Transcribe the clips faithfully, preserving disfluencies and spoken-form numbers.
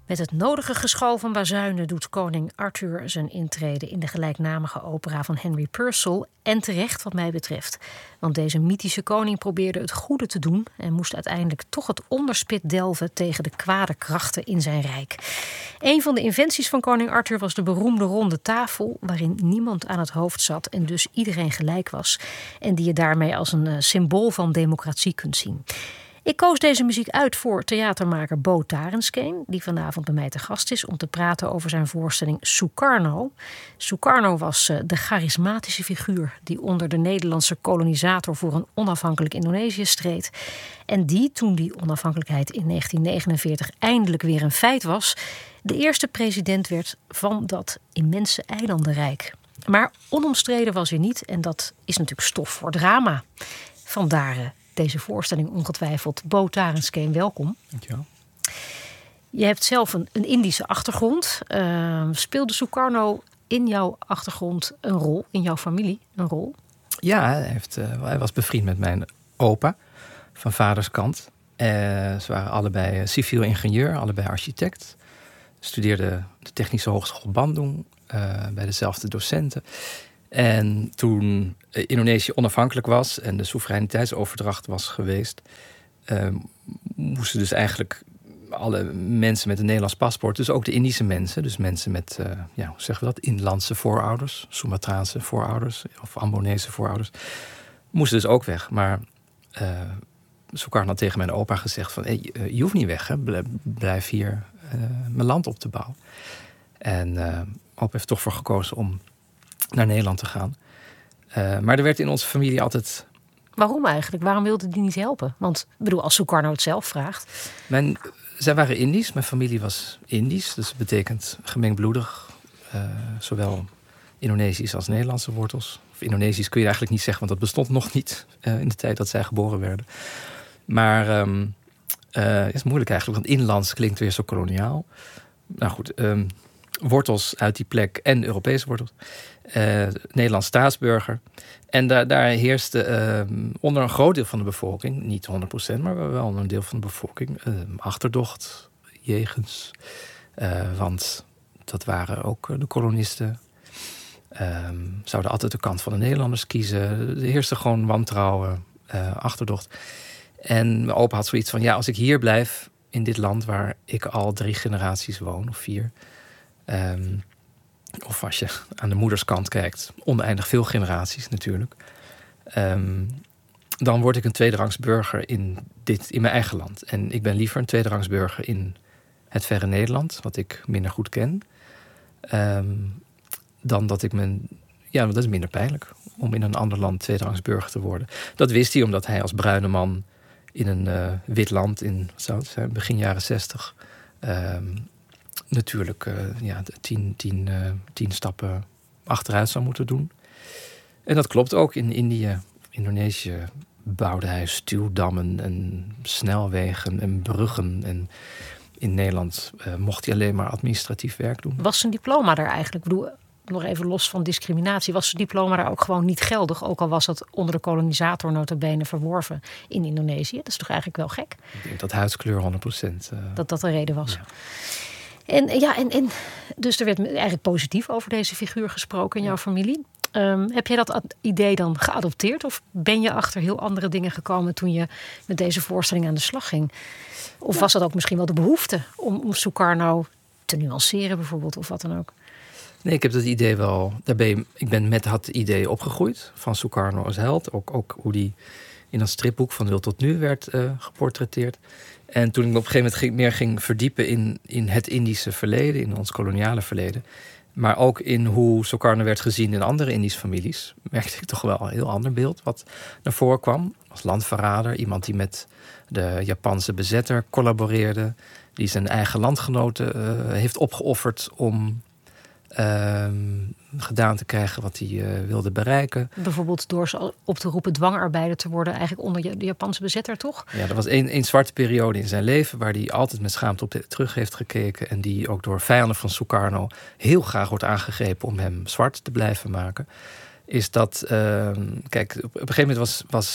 Met het nodige geschal van bazuinen doet koning Arthur zijn intrede in de gelijknamige opera van Henry Purcell. En terecht wat mij betreft. Want deze mythische koning probeerde het goede te doen en moest uiteindelijk toch het onderspit delven tegen de kwade krachten in zijn rijk. Een van de inventies van koning Arthur was de beroemde ronde tafel, waarin niemand aan het hoofd zat en dus iedereen gelijk was. En die je daarmee als een uh, symbool van democratie kunt zien. Ik koos deze muziek uit voor theatermaker Bo Tarenskeen, die vanavond bij mij te gast is om te praten over zijn voorstelling Sukarno. Sukarno was uh, de charismatische figuur die onder de Nederlandse kolonisator voor een onafhankelijk Indonesië streed. En die, toen die onafhankelijkheid in negentien negenenveertig eindelijk weer een feit was, de eerste president werd van dat immense eilandenrijk. Maar onomstreden was hij niet en dat is natuurlijk stof voor drama. Vandaar uh, deze voorstelling ongetwijfeld. Bo Tarenskeen, welkom. Dankjewel. Je hebt zelf een, een Indische achtergrond. Uh, speelde Sukarno in jouw achtergrond een rol, in jouw familie een rol? Ja, hij, heeft, uh, hij was bevriend met mijn opa van vaders kant. Uh, ze waren allebei civiel ingenieur, allebei architect. Studeerden de Technische Hogeschool Bandung uh, bij dezelfde docenten. En toen Indonesië onafhankelijk was en de soevereiniteitsoverdracht was geweest, uh, moesten dus eigenlijk alle mensen met een Nederlands paspoort, dus ook de Indische mensen, dus mensen met, uh, ja, hoe zeggen we dat, inlandse voorouders, Sumatraanse voorouders of Ambonese voorouders, moesten dus ook weg. Maar uh, Sukarno had tegen mijn opa gezegd van, hey, je hoeft niet weg, hè? Blijf hier uh, mijn land op te bouwen. En uh, opa heeft toch voor gekozen om naar Nederland te gaan. Uh, maar er werd in onze familie altijd... Waarom eigenlijk? Waarom wilde die niet helpen? Want ik bedoel, als Sukarno het zelf vraagt. Mijn, zij waren Indisch. Mijn familie was Indisch. Dus dat betekent gemengdbloedig. Uh, zowel Indonesisch als Nederlandse wortels. Of Indonesisch kun je eigenlijk niet zeggen, want dat bestond nog niet uh, in de tijd dat zij geboren werden. Maar um, uh, het is moeilijk eigenlijk, want inlands klinkt weer zo koloniaal. Nou goed, um, wortels uit die plek en Europese wortels. Uh, Nederlands staatsburger. En da- daar heerste uh, onder een groot deel van de bevolking, niet honderd procent, maar wel een deel van de bevolking, uh, achterdocht, jegens. Uh, want dat waren ook de kolonisten. Uh, zouden altijd de kant van de Nederlanders kiezen. Er heerste gewoon wantrouwen, uh, achterdocht. En mijn opa had zoiets van, ja, als ik hier blijf, in dit land waar ik al drie generaties woon, of vier. Um, of als je aan de moederskant kijkt, oneindig veel generaties natuurlijk. Um, dan word ik een tweederangs burger in, dit, in mijn eigen land. En ik ben liever een tweederangs burger in het verre Nederland, wat ik minder goed ken. Um, dan dat ik me... Ja, dat is minder pijnlijk om in een ander land tweederangs burger te worden. Dat wist hij omdat hij als bruine man in een uh, wit land in, wat zou het zijn, begin jaren zestig... Um, natuurlijk uh, ja, tien, tien, uh, tien stappen achteruit zou moeten doen. En dat klopt ook. In Indië, Indonesië bouwde hij stuwdammen en snelwegen en bruggen. En in Nederland uh, mocht hij alleen maar administratief werk doen. Was zijn diploma daar eigenlijk? Ik bedoel, nog even los van discriminatie. Was zijn diploma daar ook gewoon niet geldig? Ook al was dat onder de kolonisator nota bene verworven in Indonesië. Dat is toch eigenlijk wel gek? Ik denk dat huidskleur honderd procent... Uh, dat dat de reden was. Ja. En ja, en, en dus er werd eigenlijk positief over deze figuur gesproken in jouw familie. Um, heb jij dat idee dan geadopteerd? Of ben je achter heel andere dingen gekomen toen je met deze voorstelling aan de slag ging? Of ja. was dat ook misschien wel de behoefte om, om Sukarno te nuanceren bijvoorbeeld, of wat dan ook? Nee, ik heb dat idee wel... Daar ben je, ik ben met dat idee opgegroeid van Sukarno als held. Ook, ook hoe die in dat stripboek van nul tot nu werd uh, geportretteerd. En toen ik me op een gegeven moment ging, meer ging verdiepen in, in het Indische verleden, in ons koloniale verleden, maar ook in hoe Sukarno werd gezien in andere Indische families, merkte ik toch wel een heel ander beeld wat naar voren kwam. Als landverrader, iemand die met de Japanse bezetter collaboreerde, die zijn eigen landgenoten uh, heeft opgeofferd om uh, gedaan te krijgen wat hij uh, wilde bereiken. Bijvoorbeeld door ze op te roepen dwangarbeider te worden, eigenlijk onder de Japanse bezetter, toch? Ja, er was één, één zwarte periode in zijn leven waar hij altijd met schaamte op terug heeft gekeken en die ook door vijanden van Sukarno heel graag wordt aangegrepen om hem zwart te blijven maken. Is dat, uh, kijk, op, op een gegeven moment was, was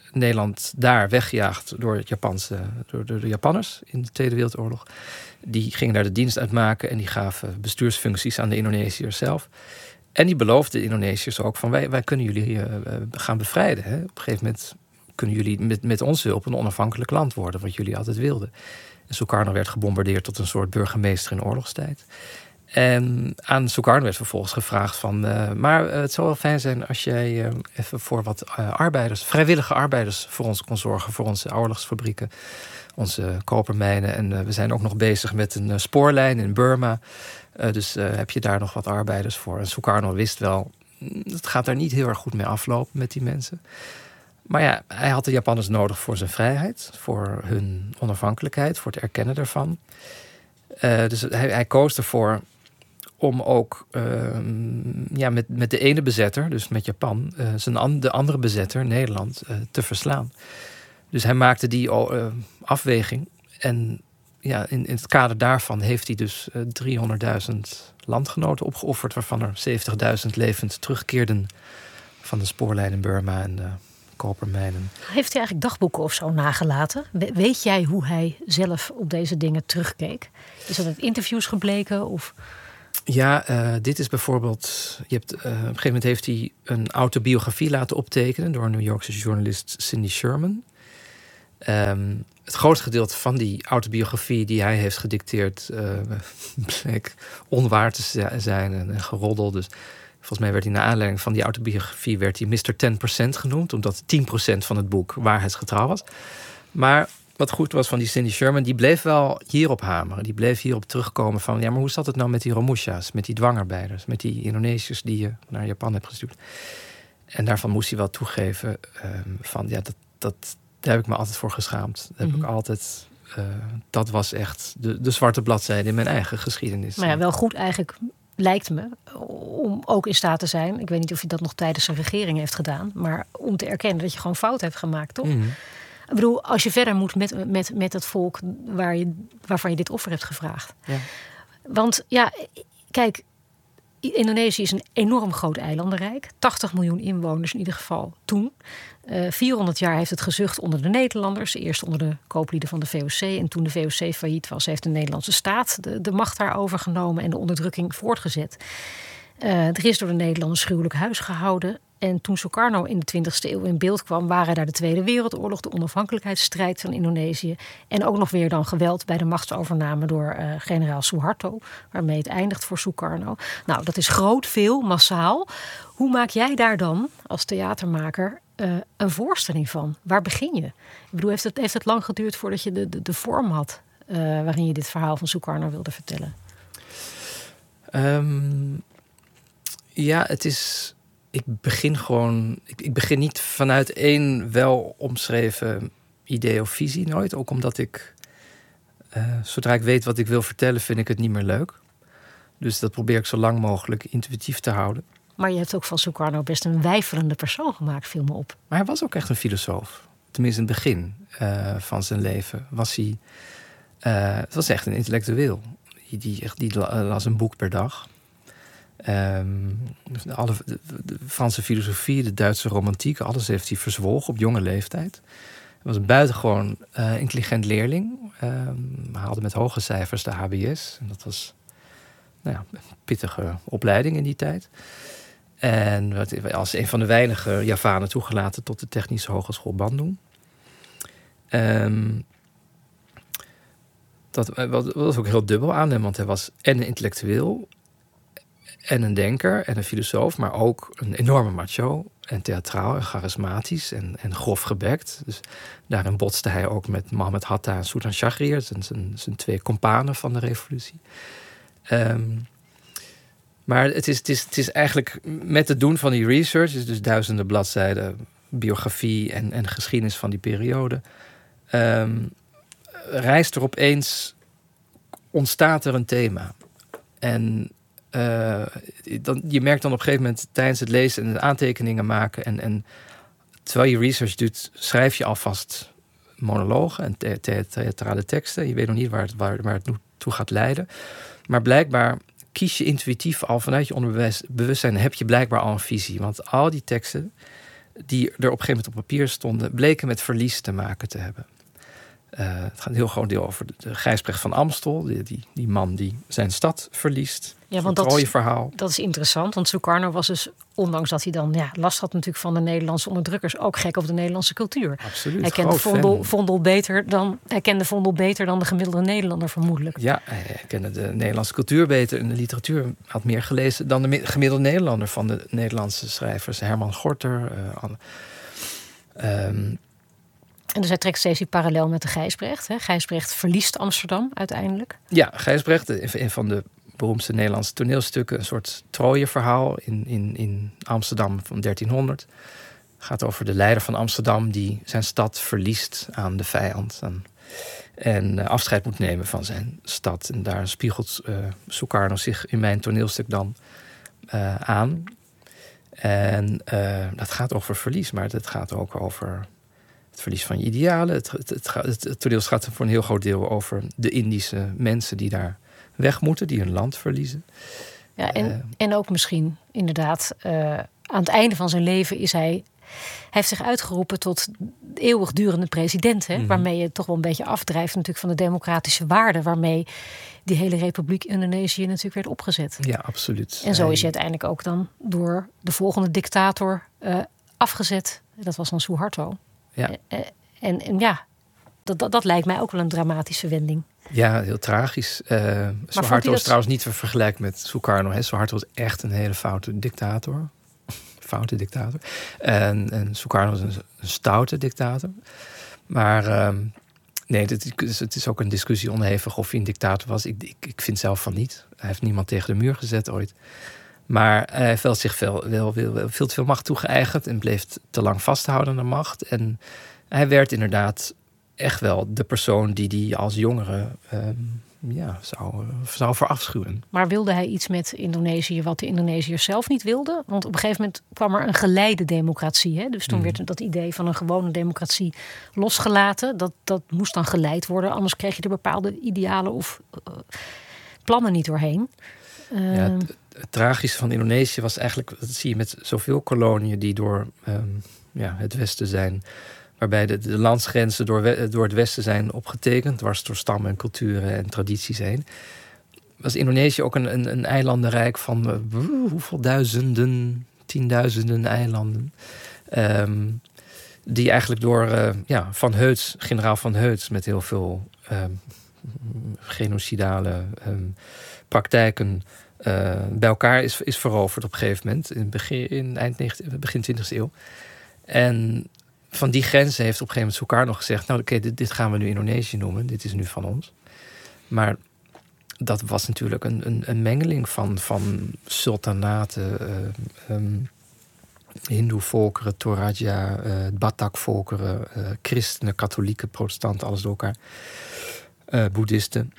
Nederland daar weggejaagd door, het Japanse, door, door de Japanners in de Tweede Wereldoorlog. Die gingen daar de dienst uitmaken en die gaven bestuursfuncties aan de Indonesiërs zelf. En die beloofden de Indonesiërs ook van wij, wij kunnen jullie uh, gaan bevrijden. Hè? Op een gegeven moment kunnen jullie met, met onze hulp een onafhankelijk land worden, wat jullie altijd wilden. En Sukarno werd gebombardeerd tot een soort burgemeester in oorlogstijd. En aan Sukarno werd vervolgens gevraagd van Uh, maar uh, het zou wel fijn zijn als jij uh, even voor wat uh, arbeiders, vrijwillige arbeiders voor ons kon zorgen, voor onze oorlogsfabrieken, onze kopermijnen. En uh, we zijn ook nog bezig met een uh, spoorlijn in Burma. Uh, dus uh, heb je daar nog wat arbeiders voor? En Sukarno wist wel, het gaat daar niet heel erg goed mee aflopen met die mensen. Maar ja, hij had de Japanners nodig voor zijn vrijheid, voor hun onafhankelijkheid, voor het erkennen daarvan. Uh, dus hij, hij koos ervoor om ook uh, ja, met, met de ene bezetter, dus met Japan, uh, zijn an, de andere bezetter, Nederland, uh, te verslaan. Dus hij maakte die uh, afweging. En ja, in, in het kader daarvan heeft hij dus uh, driehonderdduizend landgenoten opgeofferd, waarvan er zeventigduizend levend terugkeerden van de spoorlijn in Burma en de kopermijnen. Heeft hij eigenlijk dagboeken of zo nagelaten? We, weet jij hoe hij zelf op deze dingen terugkeek? Is dat uit interviews gebleken? Of? Ja, uh, dit is bijvoorbeeld. Je hebt, uh, op een gegeven moment heeft hij een autobiografie laten optekenen door een New Yorkse journalist Cindy Sherman. Um, het grootste gedeelte van die autobiografie die hij heeft gedicteerd uh, bleek onwaar te zijn en, en geroddel. Dus volgens mij werd hij naar aanleiding van die autobiografie werd hij mister tien procent genoemd, omdat tien procent van het boek waarheidsgetrouw was. Maar wat goed was van die Cindy Sherman, die bleef wel hierop hameren. Die bleef hierop terugkomen van, ja, maar hoe zat het nou met die Romusha's, met die dwangarbeiders, met die Indonesiërs die je naar Japan hebt gestuurd? En daarvan moest hij wel toegeven um, van, ja, dat, dat, daar heb ik me altijd voor geschaamd. Dat heb mm-hmm. ik altijd, uh, dat was echt de, de zwarte bladzijde in mijn eigen geschiedenis. Maar ja, wel goed eigenlijk, lijkt me, om ook in staat te zijn, ik weet niet of hij dat nog tijdens zijn regering heeft gedaan, maar om te erkennen dat je gewoon fout hebt gemaakt, toch? Mm-hmm. Ik bedoel, als je verder moet met, met, met het volk waar je, waarvan je dit offer hebt gevraagd. Ja. Want ja, kijk, Indonesië is een enorm groot eilandenrijk. tachtig miljoen inwoners in ieder geval toen. Uh, vierhonderd jaar heeft het gezucht onder de Nederlanders. Eerst onder de kooplieden van de V O C. En toen de V O C failliet was, heeft de Nederlandse staat de, de macht daar overgenomen en de onderdrukking voortgezet. Uh, er is door de Nederlanders gruwelijk huis gehouden. En toen Sukarno in de twintigste eeuw in beeld kwam, waren daar de Tweede Wereldoorlog, de onafhankelijkheidsstrijd van Indonesië en ook nog weer dan geweld bij de machtsovername door uh, generaal Suharto, waarmee het eindigt voor Sukarno. Nou, dat is groot, veel, massaal. Hoe maak jij daar dan als theatermaker uh, een voorstelling van? Waar begin je? Ik bedoel, heeft het, heeft het lang geduurd voordat je de, de, de vorm had uh, waarin je dit verhaal van Sukarno wilde vertellen? Um, ja, het is. Ik begin gewoon. Ik, ik begin niet vanuit één wel omschreven idee of visie, nooit. Ook omdat ik. Uh, zodra ik weet wat ik wil vertellen, vind ik het niet meer leuk. Dus dat probeer ik zo lang mogelijk intuïtief te houden. Maar je hebt ook van Sukarno best een weifelende persoon gemaakt, viel me op. Maar hij was ook echt een filosoof. Tenminste, in het begin uh, van zijn leven was hij. Uh, het was echt een intellectueel. Die, die, die las een boek per dag. Um, alle, de, de Franse filosofie, de Duitse romantiek, alles heeft hij verzwolgen op jonge leeftijd. Hij was een buitengewoon uh, intelligent leerling. Um, haalde met hoge cijfers de H B S. En dat was nou ja, een pittige opleiding in die tijd. En werd als een van de weinige Javanen toegelaten tot de Technische Hogeschool Bandung. Um, dat was ook heel dubbel aan hem, want hij was en een intellectueel en een denker en een filosoof, maar ook een enorme macho en theatraal en charismatisch en, en grof gebekt. Dus daarin botste hij ook met Mohammed Hatta en Sultan Shahriar, zijn, zijn, zijn twee kompanen van de revolutie. Um, maar het is, het, is, het is eigenlijk met het doen van die research, dus, dus duizenden bladzijden biografie en, en geschiedenis van die periode, um, rijst er opeens, ontstaat er een thema. En Uh, dan, je merkt dan op een gegeven moment tijdens het lezen en de aantekeningen maken en, en terwijl je research doet, schrijf je alvast monologen en the- the- theatrale teksten. Je weet nog niet waar het, waar, waar het toe gaat leiden. Maar blijkbaar kies je intuïtief al vanuit je onderbewustzijn, heb je blijkbaar al een visie. Want al die teksten die er op een gegeven moment op papier stonden, bleken met verlies te maken te hebben. Uh, het gaat een heel groot deel over de, de Gijsbrecht van Amstel, die, die, die man die zijn stad verliest. Ja, want dat, mooie verhaal. Dat is interessant, want Sukarno was dus, ondanks dat hij dan ja, last had natuurlijk van de Nederlandse onderdrukkers, ook gek op de Nederlandse cultuur. Absoluut. Hij kende Vondel, Vondel beter dan hij kende Vondel beter dan de gemiddelde Nederlander vermoedelijk. Ja, hij kende de Nederlandse cultuur beter en de literatuur had meer gelezen dan de gemiddelde Nederlander van de Nederlandse schrijvers. Herman Gorter. Uh, um, En dus hij trekt steeds die parallel met de Gijsbrecht. Hè? Gijsbrecht verliest Amsterdam uiteindelijk. Ja, Gijsbrecht, een van de beroemdste Nederlandse toneelstukken, een soort Troje-verhaal in, in, in Amsterdam van dertienhonderd. Gaat over de leider van Amsterdam die zijn stad verliest aan de vijand. Aan, en uh, afscheid moet nemen van zijn stad. En daar spiegelt uh, Sukarno zich in mijn toneelstuk dan uh, aan. En uh, dat gaat over verlies, maar het gaat ook over het verlies van je idealen. Het, het, het, het, het toneel gaat voor een heel groot deel over de Indische mensen die daar weg moeten, die hun land verliezen. Ja, en, uh, en ook misschien inderdaad uh, aan het einde van zijn leven is hij... Hij heeft zich uitgeroepen tot eeuwigdurende president. Hè? Mm-hmm. Waarmee je toch wel een beetje afdrijft natuurlijk van de democratische waarden waarmee die hele Republiek Indonesië natuurlijk werd opgezet. Ja, absoluut. En zo is hij uiteindelijk ook dan door de volgende dictator uh, afgezet. Dat was dan Suharto. Ja. Uh, en, en ja, dat, dat, dat lijkt mij ook wel een dramatische wending. Ja, heel tragisch. Uh, Suharto is trouwens niet te vergelijken met Sukarno. Hè? Suharto was echt een hele foute dictator. Foute dictator. En, en Sukarno was een, een stoute dictator. Maar um, nee, het is, het is ook een discussie onderhevig of hij een dictator was. Ik, ik, ik vind zelf van niet. Hij heeft niemand tegen de muur gezet ooit. Maar hij heeft wel zich veel, wel, wel, wel, veel te veel macht toegeëigend en bleef te lang vasthouden aan de macht. En hij werd inderdaad echt wel de persoon die die als jongere um, ja, zou, zou verafschuwen. Maar wilde hij iets met Indonesië wat de Indonesiërs zelf niet wilden? Want op een gegeven moment kwam er een geleide democratie. Hè? Dus toen mm. werd dat idee van een gewone democratie losgelaten. Dat, dat moest dan geleid worden. Anders kreeg je er bepaalde idealen of uh, plannen niet doorheen. Uh, ja, het, het tragische van Indonesië was eigenlijk... dat zie je met zoveel koloniën die door um, ja, het Westen zijn... waarbij de, de landsgrenzen door, we, door het Westen zijn opgetekend... dwars door stammen en culturen en tradities heen... was Indonesië ook een, een, een eilandenrijk van uh, hoeveel duizenden, tienduizenden eilanden... Um, die eigenlijk door uh, ja, Van Heuts, generaal Van Heuts... met heel veel um, genocidale um, praktijken... Uh, bij elkaar is, is veroverd op een gegeven moment... in, begin, in eind negentiende, begin twintigste eeuw. En... van die grenzen heeft op een gegeven moment Sukarno gezegd... nou oké, okay, dit, dit gaan we nu Indonesië noemen. Dit is nu van ons. Maar dat was natuurlijk een, een, een mengeling van, van sultanaten... Uh, um, Hindoe-volkeren, Toraja, uh, Batak-volkeren... Uh, christenen, katholieken, protestanten, alles door elkaar. Uh, boeddhisten.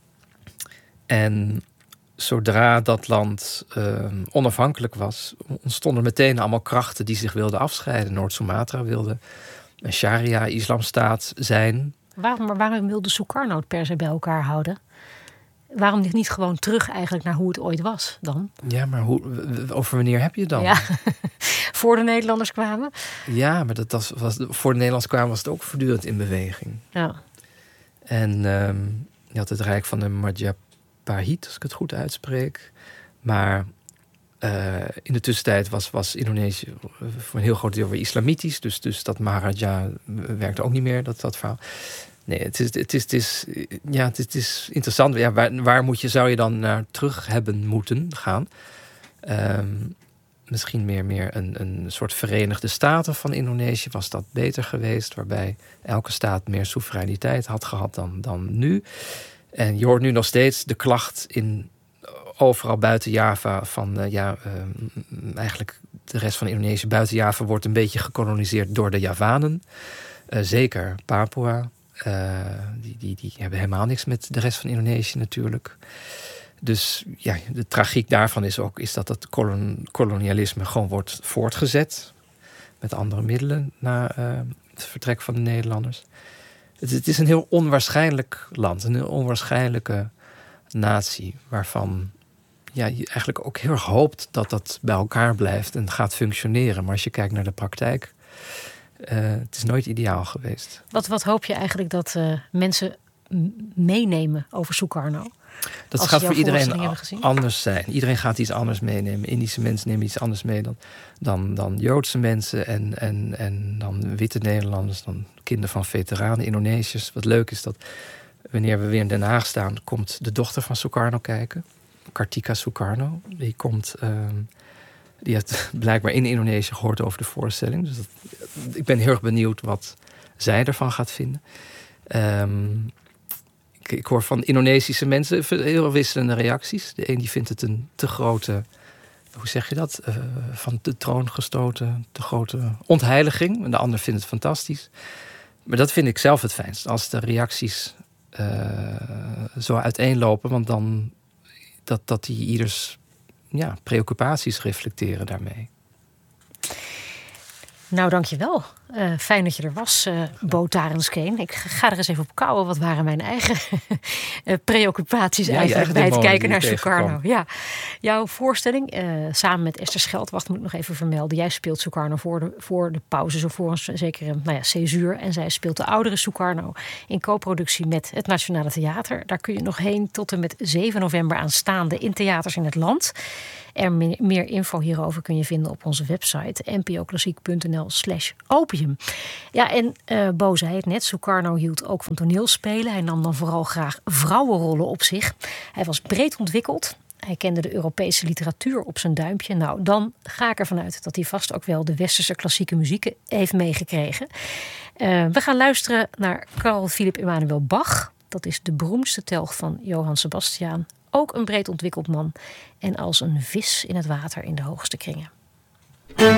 En... zodra dat land uh, onafhankelijk was... ontstonden meteen allemaal krachten die zich wilden afscheiden. Noord-Sumatra wilde een sharia-islamstaat zijn. Waarom, maar waarom wilde Sukarno het per se bij elkaar houden? Waarom niet gewoon terug eigenlijk naar hoe het ooit was dan? Ja, maar hoe, over wanneer heb je het dan? Ja, voor de Nederlanders kwamen? Ja, maar dat was, was, voor de Nederlanders kwamen was het ook voortdurend in beweging. Ja. En um, je had het rijk van de Majapahit... Pahit, als ik het goed uitspreek. Maar uh, in de tussentijd was, was Indonesië voor een heel groot deel weer islamitisch. Dus, dus dat Maharaja werkte ook niet meer, dat, dat verhaal. Nee, het is, het is, het is, ja, het is, het is interessant. Ja, waar, waar moet je, zou je dan naar terug hebben moeten gaan? Um, misschien meer, meer een, een soort Verenigde Staten van Indonesië. Was dat beter geweest? Waarbij elke staat meer soevereiniteit had gehad dan, dan nu. En je hoort nu nog steeds de klacht in overal buiten Java van uh, ja, uh, eigenlijk de rest van Indonesië buiten Java wordt een beetje gekoloniseerd door de Javanen. Uh, zeker Papua. Uh, die, die, die hebben helemaal niks met de rest van Indonesië natuurlijk. Dus ja, de tragiek daarvan is ook is dat het kolon, kolonialisme gewoon wordt voortgezet. Met andere middelen na uh, het vertrek van de Nederlanders. Het, het is een heel onwaarschijnlijk land. Een heel onwaarschijnlijke natie. Waarvan ja, je eigenlijk ook heel erg hoopt dat dat bij elkaar blijft en gaat functioneren. Maar als je kijkt naar de praktijk, Uh, het is nooit ideaal geweest. Wat, wat hoop je eigenlijk dat uh, mensen m- meenemen over Sukarno? Dat Als gaat voor iedereen anders zijn. Iedereen gaat iets anders meenemen. Indische mensen nemen iets anders mee dan, dan, dan Joodse mensen. En, en, en dan witte Nederlanders, dan kinderen van veteranen, Indonesiërs. Wat leuk is dat wanneer we weer in Den Haag staan, komt de dochter van Sukarno kijken. Kartika Sukarno. Die komt... Uh, die heeft blijkbaar in Indonesië gehoord over de voorstelling. Dus dat, ik ben heel erg benieuwd wat zij ervan gaat vinden. Um, ik, ik hoor van Indonesische mensen heel wisselende reacties. De een die vindt het een te grote... Hoe zeg je dat? Uh, van de troon gestoten, te grote ontheiliging. En de ander vindt het fantastisch. Maar dat vind ik zelf het fijnst. Als de reacties uh, zo uiteenlopen. Want dan dat, dat die ieders... ja, preoccupaties reflecteren daarmee. Nou, dankjewel. Uh, fijn dat je er was, uh, Bo Tarenskeen. Ik ga er eens even op kouwen. Wat waren mijn eigen uh, preoccupaties ja, eigenlijk bij het kijken naar Sukarno? Ja, jouw voorstelling, uh, samen met Esther Scheldwacht, moet ik nog even vermelden. Jij speelt Sukarno voor de, voor de pauze, zo voor een zekere nou ja, césuur. En zij speelt de oudere Sukarno in co-productie met het Nationale Theater. Daar kun je nog heen tot en met zeven november aanstaande in theaters in het land. En meer, meer info hierover kun je vinden op onze website n p o klassiek punt n l slash opium. Ja, en uh, Bo zei het net, Sukarno hield ook van toneelspelen. Hij nam dan vooral graag vrouwenrollen op zich. Hij was breed ontwikkeld. Hij kende de Europese literatuur op zijn duimpje. Nou, dan ga ik ervan uit dat hij vast ook wel de westerse klassieke muziek heeft meegekregen. Uh, we gaan luisteren naar Carl Philipp Emanuel Bach. Dat is de beroemdste telg van Johann Sebastian. Ook een breed ontwikkeld man. En als een vis in het water in de hoogste kringen.